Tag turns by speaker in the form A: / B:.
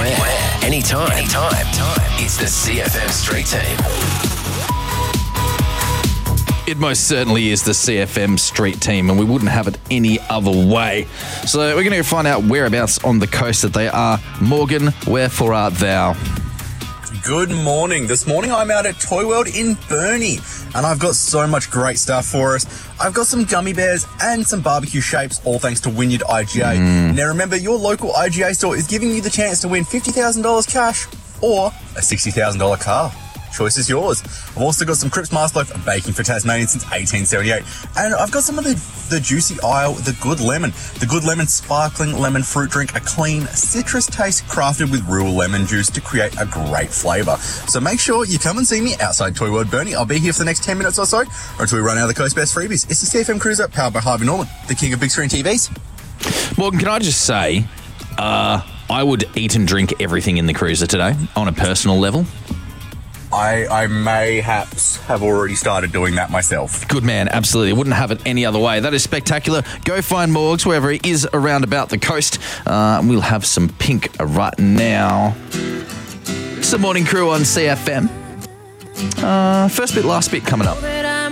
A: anywhere, anytime. It's the CFM Street Team.
B: It most certainly is the CFM Street Team, and we wouldn't have it any other way. So we're going to find out whereabouts on the coast that they are. Morgan, wherefore art thou?
C: Good morning. This morning I'm out at Toy World in Burnie, and I've got so much great stuff for us. I've got some gummy bears and some barbecue shapes, all thanks to Wynyard IGA. Now remember, your local IGA store is giving you the chance to win $50,000 cash or a $60,000 car. Choice is yours. I've also got some Cripps Master Loaf and baking for Tasmanian since 1878. And I've got some of the juicy aisle, the Good Lemon. The Good Lemon sparkling lemon fruit drink, a clean citrus taste crafted with real lemon juice to create a great flavour. So make sure you come and see me outside Toy World Burnie. I'll be here for the next 10 minutes or so, or until we run out of the Coast Best freebies. It's the CFM Cruiser, powered by Harvey Norman, the king of big screen TVs.
B: Morgan, can I just say, I would eat and drink everything in the Cruiser today on a personal level.
C: I mayhaps have already started doing that myself.
B: Good man, absolutely. Wouldn't have it any other way. That is spectacular. Go find Morgs wherever he is around about the coast. We'll have some pink right now. It's the morning crew on CFM. First bit, last bit coming up.